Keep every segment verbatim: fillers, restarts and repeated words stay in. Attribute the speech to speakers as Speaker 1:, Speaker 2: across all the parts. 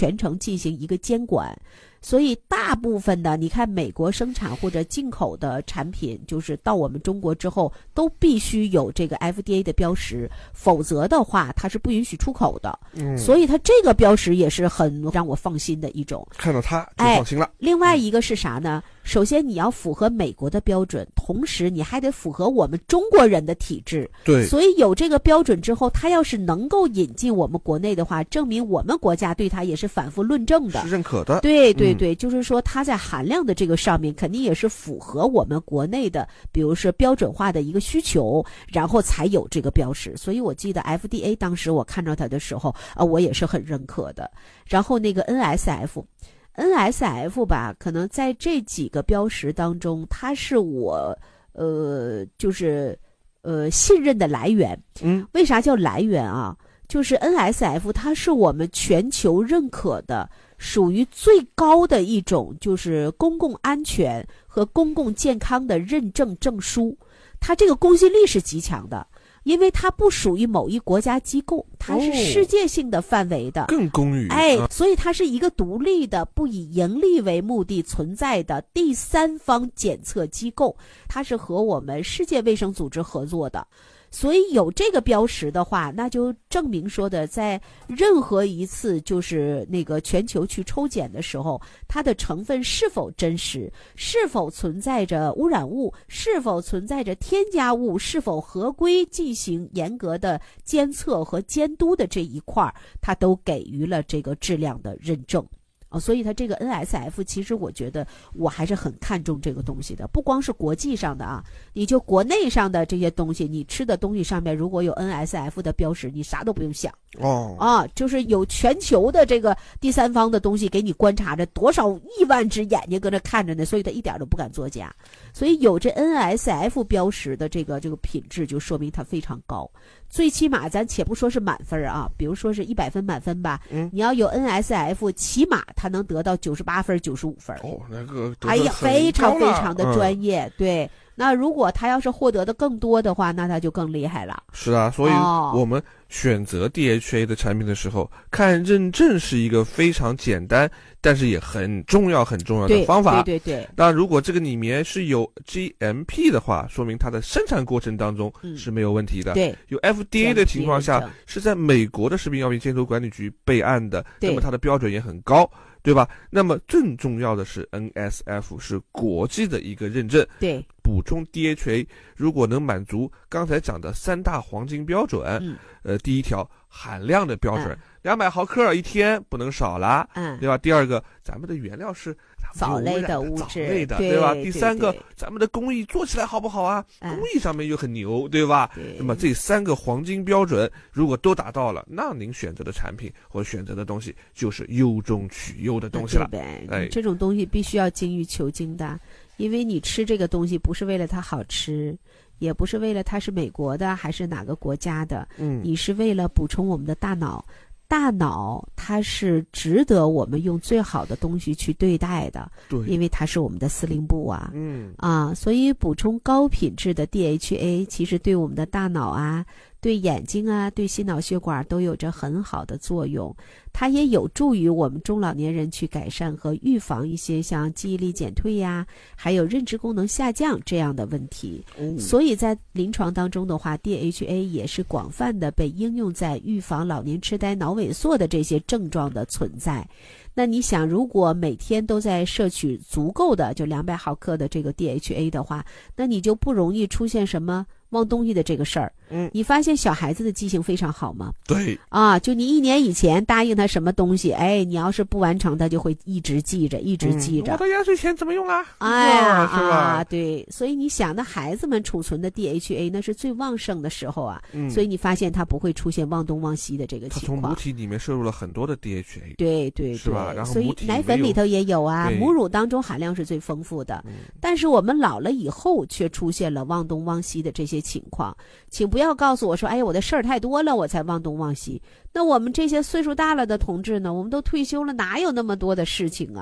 Speaker 1: 全程进行一个监管。所以大部分的你看美国生产或者进口的产品，就是到我们中国之后都必须有这个 F D A 的标识，否则的话它是不允许出口的。嗯，所以它这个标识也是很让我放心的一种。
Speaker 2: 看到它就放心了。
Speaker 1: 哎，另外一个是啥呢？首先你要符合美国的标准，同时你还得符合我们中国人的体质。
Speaker 2: 对，
Speaker 1: 所以有这个标准之后，它要是能够引进我们国内的话，证明我们国家对它也是反复论证的，
Speaker 2: 是认可的。
Speaker 1: 对对对、嗯、就是说它在含量的这个上面肯定也是符合我们国内的比如说标准化的一个需求，然后才有这个标识。所以我记得 F D A 当时我看到它的时候、呃、我也是很认可的。然后那个 N S F N S F 吧，可能在这几个标识当中，它是我呃，就是呃信任的来源。嗯，为啥叫来源啊？就是 N S F 它是我们全球认可的，属于最高的一种，就是公共安全和公共健康的认证证书。它这个公信力是极强的。因为它不属于某一国家机构，它是世界性的范围的，
Speaker 2: 哦、更公允。
Speaker 1: 哎，所以它是一个独立的、不以盈利为目的存在的第三方检测机构，它是和我们世界卫生组织合作的。所以有这个标识的话，那就证明说的，在任何一次就是那个全球去抽检的时候，它的成分是否真实，是否存在着污染物，是否存在着添加物，是否合规进行严格的监测和监督的这一块，它都给予了这个质量的认证。哦，所以它这个 N S F 其实我觉得我还是很看重这个东西的，不光是国际上的啊，你就国内上的这些东西，你吃的东西上面如果有 N S F 的标识，你啥都不用想。哦，啊，就是有全球的这个第三方的东西给你观察着，多少亿万只眼睛搁那看着呢，所以他一点都不敢作假。所以有这 N S F 标识的这个这个品质，就说明它非常高。最起码咱且不说是满分啊，比如说是一百分满分吧，嗯，你要有 N S F， 起码它能得到九十八分、九十五分。
Speaker 2: 哦，那个
Speaker 1: 哎呀，非常非常的专业，嗯、对。那如果他要是获得的更多的话，那他就更厉害了。
Speaker 2: 是啊，所以我们选择 D H A 的产品的时候，看认证是一个非常简单，但是也很重要很重要的方法。
Speaker 1: 对对对对。
Speaker 2: 那如果这个里面是有 G M P 的话，说明它的生产过程当中是没有问题的。
Speaker 1: 嗯、对。
Speaker 2: 有 F D A 的情况下，是在美国的食品药品监督管理局备案的，那么它的标准也很高。对吧？那么更重要的是 N S F 是国际的一个认证。
Speaker 1: 对，
Speaker 2: 补充 D H A 如果能满足刚才讲的三大黄金标准，嗯、呃，第一条含量的标准，两百、嗯、毫克一天不能少了，嗯，对吧？第二个，咱们的原料是
Speaker 1: 藻类的物质，
Speaker 2: 藻类的，对吧？第三个，咱们的工艺做起来好不好啊？嗯、工艺上面又很牛，对吧？对。那么这三个黄金标准如果都达到了，那您选择的产品或者选择的东西就是优中取优的东西了。
Speaker 1: 对呗，哎，这种东西必须要精益求精的，因为你吃这个东西不是为了它好吃，也不是为了它是美国的还是哪个国家的，嗯，你是为了补充我们的大脑。大脑它是值得我们用最好的东西去对待的，对，因为它是我们的司令部啊，嗯啊，所以补充高品质的 D H A 其实对我们的大脑啊、对眼睛啊、对心脑血管都有着很好的作用。它也有助于我们中老年人去改善和预防一些像记忆力减退呀，还有认知功能下降这样的问题。嗯、所以在临床当中的话 ，D H A 也是广泛的被应用在预防老年痴呆、脑萎缩的这些症状的存在。那你想，如果每天都在摄取足够的就两百毫克的这个 D H A 的话，那你就不容易出现什么忘东西的这个事儿。嗯，你发现小孩子的记性非常好吗？
Speaker 2: 对
Speaker 1: 啊，就你一年以前答应他什么东西，哎，你要是不完成，他就会一直记着，一直记着。
Speaker 2: 嗯、我的压岁钱怎么用啦？
Speaker 1: 哎呀，
Speaker 2: 是吧？
Speaker 1: 啊，对，所以你想，那孩子们储存的 D H A 那是最旺盛的时候啊，嗯、所以你发现他不会出现忘东忘西的这个情况。
Speaker 2: 他从母体里面摄入了很多的 D H A，
Speaker 1: 对对对，
Speaker 2: 是吧？然后
Speaker 1: 所以奶粉里头也有啊，母乳当中含量是最丰富的。嗯、但是我们老了以后却出现了忘东忘西的这些情况，请不要告诉我说，哎呀，我的事儿太多了，我才忘东忘西。那我们这些岁数大了的同志呢，我们都退休了，哪有那么多的事情啊？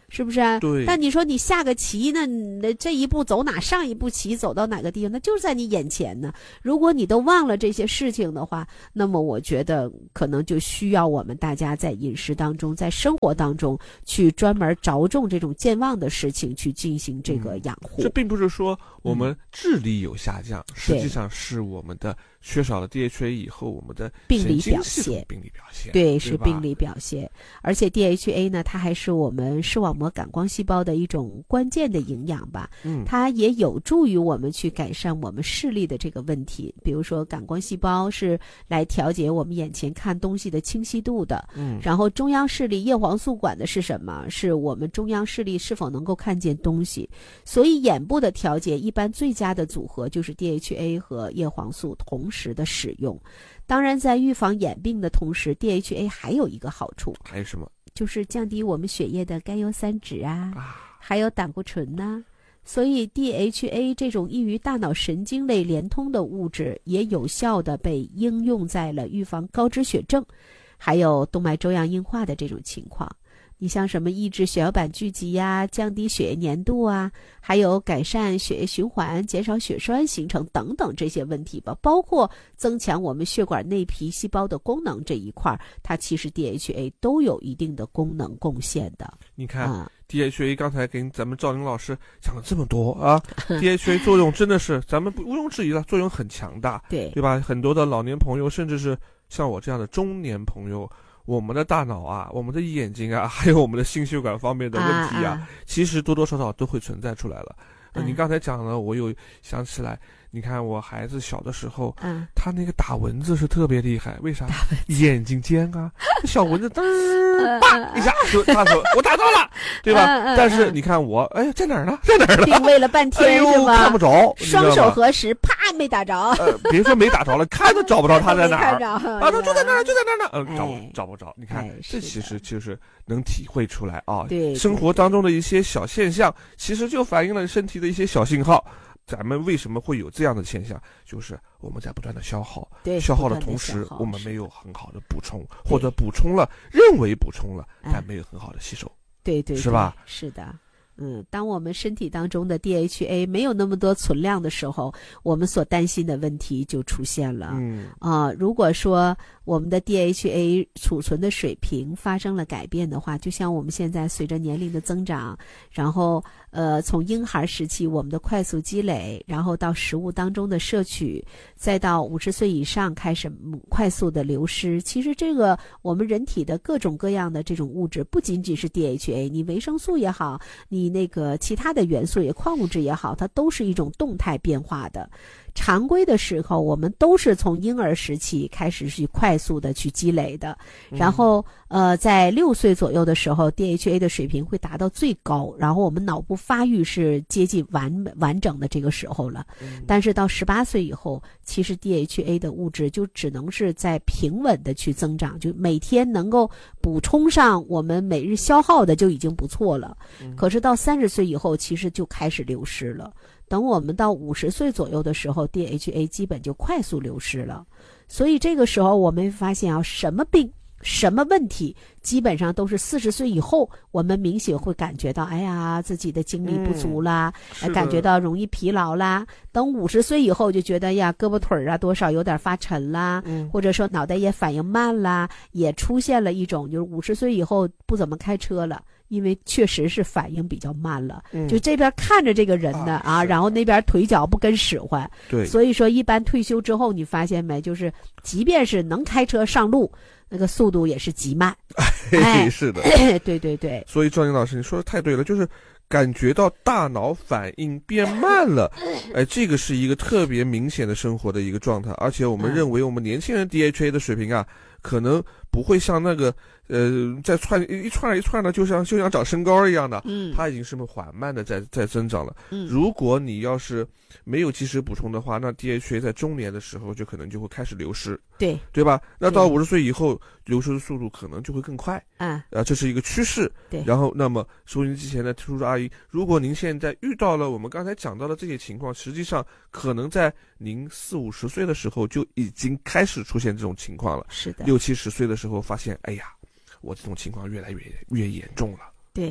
Speaker 1: 是不是啊？
Speaker 2: 对。
Speaker 1: 但你说你下个棋呢，那这一步走哪，上一步棋走到哪个地方，那就是在你眼前呢。如果你都忘了这些事情的话，那么我觉得可能就需要我们大家在饮食当中，在生活当中去专门着重这种健忘的事情去进行这个养护。
Speaker 2: 嗯、这并不是说我们智力有下降，
Speaker 1: 嗯、
Speaker 2: 实际上是我们的缺少了 D H A 以后，我们的
Speaker 1: 病理表现，
Speaker 2: 病理表现，
Speaker 1: 对，
Speaker 2: 对
Speaker 1: 是病理表现。而且 D H A 呢，它还是我们视网膜感光细胞的一种关键的营养吧。
Speaker 2: 嗯，
Speaker 1: 它也有助于我们去改善我们视力的这个问题。比如说，感光细胞是来调节我们眼前看东西的清晰度的。
Speaker 2: 嗯，
Speaker 1: 然后中央视力叶黄素管的是什么？是我们中央视力是否能够看见东西。所以眼部的调节一般最佳的组合就是 D H A 和叶黄素同时的使用。当然，在预防眼病的同时 ，D H A 还有一个好处，
Speaker 2: 还有什么？
Speaker 1: 就是降低我们血液的甘油三酯啊，
Speaker 2: 啊
Speaker 1: 还有胆固醇呐、啊。所以 D H A 这种易于大脑神经类连通的物质，也有效地被应用在了预防高脂血症，还有动脉粥样硬化的这种情况。你像什么抑制血小板聚集呀、降低血液粘度啊，还有改善血液循环、减少血栓形成等等这些问题吧，包括增强我们血管内皮细胞的功能这一块，它其实 D H A 都有一定的功能贡献的。
Speaker 2: 你看、
Speaker 1: 啊、
Speaker 2: D H A 刚才跟咱们赵玲老师讲了这么多啊，D H A 作用真的是咱们毋庸置疑了，作用很强大，
Speaker 1: 对
Speaker 2: 对吧？很多的老年朋友，甚至是像我这样的中年朋友。我们的大脑啊，我们的眼睛啊，还有我们的心血管方面的问题啊，
Speaker 1: 啊啊
Speaker 2: 其实多多少少都会存在出来了。呃、
Speaker 1: 嗯、
Speaker 2: 你刚才讲了，我有想起来，你看我孩子小的时候，
Speaker 1: 嗯，
Speaker 2: 他那个打蚊子是特别厉害，为啥？眼睛尖啊，小蚊子噔儿叭一下就打走，我打到了，对吧？
Speaker 1: 嗯嗯、
Speaker 2: 但是你看我，哎呀，在哪儿呢？在哪儿呢？
Speaker 1: 定位了半天、
Speaker 2: 哎、
Speaker 1: 是吧？
Speaker 2: 看不着，
Speaker 1: 双手合十，啪，没打着。
Speaker 2: 呃，别说没打着了，看都找不着他在哪儿。
Speaker 1: 看着
Speaker 2: 啊，他就在那儿，就在那儿呢。嗯、呃，找、
Speaker 1: 哎、
Speaker 2: 找不着。你看，
Speaker 1: 哎、
Speaker 2: 这其实就是能体会出来啊。
Speaker 1: 对，
Speaker 2: 生活当中的一些小现象，其实就反映了身体的一些小信号。咱们为什么会有这样的现象？就是我们在不断的消耗，
Speaker 1: 对，
Speaker 2: 消耗的同时，我们没有很好的补充，或者补充了，认为补充了，但没有很好的吸收。
Speaker 1: 对对，
Speaker 2: 是吧？
Speaker 1: 是的。嗯，当我们身体当中的 D H A 没有那么多存量的时候，我们所担心的问题就出现了。
Speaker 2: 嗯
Speaker 1: 啊，如果说我们的 D H A 储存的水平发生了改变的话，就像我们现在随着年龄的增长，然后呃从婴孩时期我们的快速积累，然后到食物当中的摄取，再到五十岁以上开始快速的流失。其实这个我们人体的各种各样的这种物质，不仅仅是 D H A， 你维生素也好，你那个其他的元素也矿物质也好，它都是一种动态变化的。常规的时候，我们都是从婴儿时期开始去快速的去积累的，然后呃，在六岁左右的时候 ，D H A 的水平会达到最高，然后我们脑部发育是接近完完整的这个时候了。但是到十八岁以后，其实 D H A 的物质就只能是在平稳的去增长，就每天能够补充上我们每日消耗的就已经不错了。可是到三十岁以后，其实就开始流失了。等我们到五十岁左右的时候 ，D H A 基本就快速流失了。所以这个时候我们发现啊，什么病、什么问题，基本上都是四十岁以后，我们明显会感觉到，哎呀，自己的精力不足啦，
Speaker 2: 嗯、
Speaker 1: 感觉到容易疲劳啦。等五十岁以后，就觉得呀，胳膊腿啊多少有点发沉啦，
Speaker 2: 嗯、
Speaker 1: 或者说脑袋也反应慢啦，也出现了一种就是五十岁以后不怎么开车了。因为确实是反应比较慢了，
Speaker 2: 嗯、
Speaker 1: 就这边看着这个人呢 啊, 啊，然后那边腿脚不跟使唤，
Speaker 2: 对，
Speaker 1: 所以说一般退休之后，你发现没，就是即便是能开车上路，那个速度也是极慢。
Speaker 2: 哎，是的，
Speaker 1: 对对对。
Speaker 2: 所以赵宁老师，你说的太对了，就是感觉到大脑反应变慢了，哎，这个是一个特别明显的生活的一个状态，而且我们认为我们年轻人 D H A 的水平啊，可能不会像那个呃，在串一串一串的，就像就像长身高一样的，
Speaker 1: 嗯，
Speaker 2: 它已经是缓慢的在在增长了。
Speaker 1: 嗯，
Speaker 2: 如果你要是没有及时补充的话，那 D H A 在中年的时候就可能就会开始流失，
Speaker 1: 对
Speaker 2: 对吧？那到五十岁以后，流失的速度可能就会更快，
Speaker 1: 啊，
Speaker 2: 啊，这是一个趋势。
Speaker 1: 对，
Speaker 2: 然后，那么收音机前的叔叔阿姨，如果您现在遇到了我们刚才讲到的这些情况，实际上可能在您四五十岁的时候就已经开始出现这种情况了。
Speaker 1: 是的，
Speaker 2: 六七十岁的时候发现，哎呀，我这种情况越来越越严重了。
Speaker 1: 对，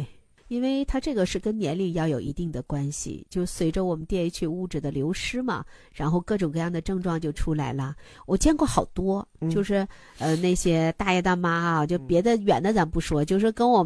Speaker 1: 因为它这个是跟年龄要有一定的关系，就随着我们 D H 物质的流失嘛，然后各种各样的症状就出来了。我见过好多，
Speaker 2: 嗯、
Speaker 1: 就是呃那些大爷大妈啊，就别的远的咱不说，就是跟我们